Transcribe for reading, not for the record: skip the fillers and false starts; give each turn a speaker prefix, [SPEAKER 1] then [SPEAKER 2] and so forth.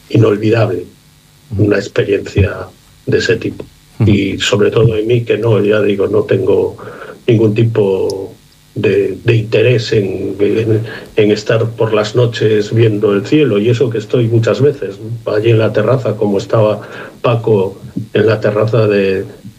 [SPEAKER 1] inolvidable una experiencia de ese tipo. Y sobre todo en mí, que no, ya digo, no tengo ningún tipo de interés en estar por las noches viendo el cielo, y eso que estoy muchas veces allí en la terraza, como estaba Paco en la terraza